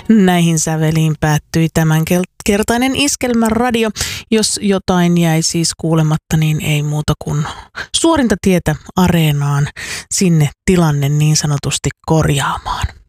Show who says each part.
Speaker 1: Näihin säveliin päättyi tämänkertainen Iskelmäradio. Jos jotain jäi siis kuulematta, niin ei muuta kuin suorinta tietä Areenaan sinne tilanne niin sanotusti korjaamaan.